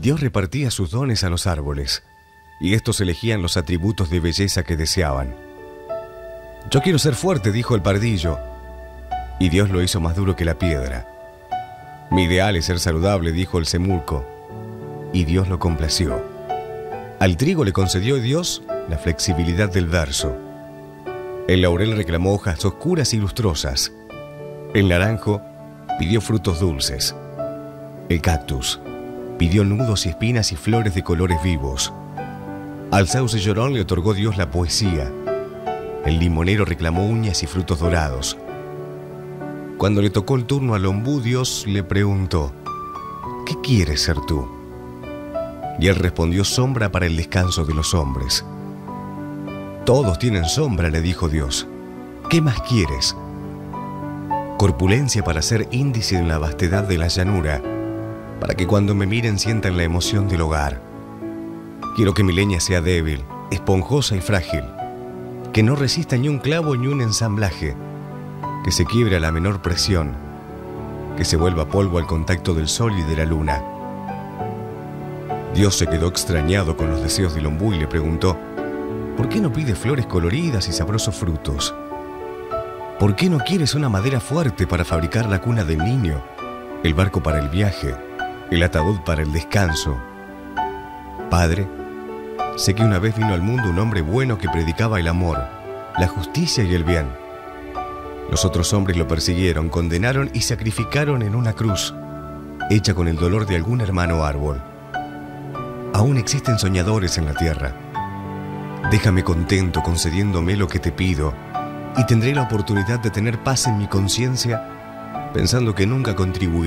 Dios repartía sus dones a los árboles, y estos elegían los atributos de belleza que deseaban. «Yo quiero ser fuerte», dijo el pardillo, y Dios lo hizo más duro que la piedra. «Mi ideal es ser saludable», dijo el semurco, y Dios lo complació. Al trigo le concedió Dios la flexibilidad del verso. El laurel reclamó hojas oscuras y lustrosas. El naranjo pidió frutos dulces. El cactus pidió nudos y espinas y flores de colores vivos. Al sauce llorón le otorgó Dios la poesía. El limonero reclamó uñas y frutos dorados. Cuando le tocó el turno al ombú, Dios le preguntó: «¿Qué quieres ser tú?». Y él respondió: «Sombra para el descanso de los hombres». «Todos tienen sombra», le dijo Dios. «¿Qué más quieres?». «Corpulencia para ser índice en la vastedad de la llanura, para que cuando me miren sientan la emoción del hogar. Quiero que mi leña sea débil, esponjosa y frágil, que no resista ni un clavo ni un ensamblaje, que se quiebre a la menor presión, que se vuelva polvo al contacto del sol y de la luna». Dios se quedó extrañado con los deseos del ombú y le preguntó: «¿Por qué no pides flores coloridas y sabrosos frutos? ¿Por qué no quieres una madera fuerte para fabricar la cuna del niño, el barco para el viaje, el ataúd para el descanso?». «Padre, sé que una vez vino al mundo un hombre bueno que predicaba el amor, la justicia y el bien. Los otros hombres lo persiguieron, condenaron y sacrificaron en una cruz, hecha con el dolor de algún hermano árbol. Aún existen soñadores en la tierra. Déjame contento concediéndome lo que te pido, y tendré la oportunidad de tener paz en mi conciencia, pensando que nunca contribuí